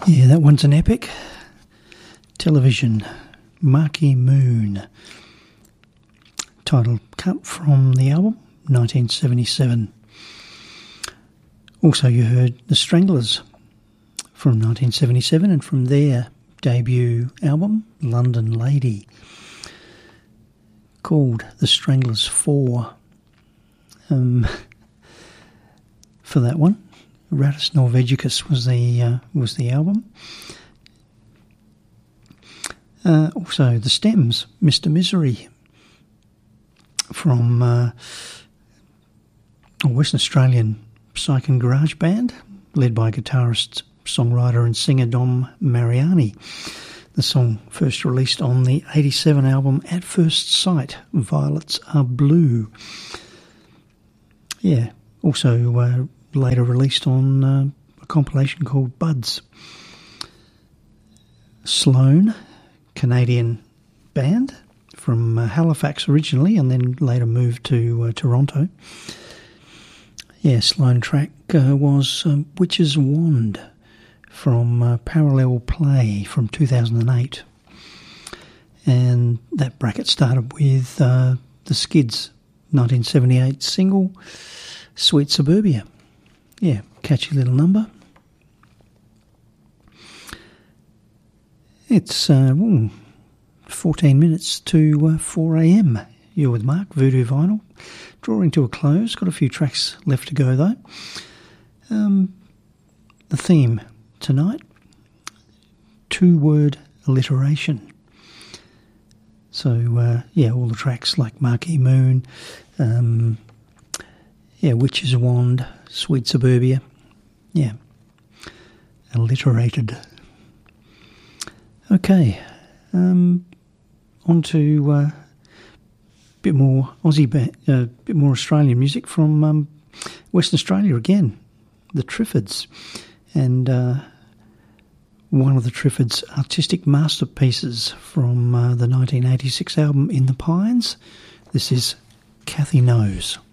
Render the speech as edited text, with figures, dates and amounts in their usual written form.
Yeah, that one's an epic. Television, Marquee Moon. Title cut from the album, 1977. Also you heard The Stranglers from 1977 and from their debut album, London Lady, called The Stranglers 4. For that one, Rattus Norvegicus was the album. Also The Stems, Mr. Misery, from a Western Australian psych and garage band led by guitarist, songwriter and singer Dom Mariani. The song first released on the 87 album At First Sight, Violets Are Blue. Yeah, also later released on a compilation called Buds. Sloan, Canadian band from Halifax originally and then later moved to Toronto. Yeah, Sloan track was Witch's Wand from Parallel Play from 2008. And that bracket started with the Skids' 1978 single, Sweet Suburbia. Yeah, catchy little number. It's 14 minutes to 4 a.m. You're with Mark, Voodoo Vinyl. Drawing to a close. Got a few tracks left to go, though. The theme tonight, 2-word alliteration. So, all the tracks like Marquee Moon, Witch's Wand, Sweet Suburbia. Yeah, alliterated. Okay, on to a bit more Aussie, bit more Australian music from Western Australia again, the Triffids, and one of the Triffids' artistic masterpieces from the 1986 album In the Pines. This is Kathy Knows.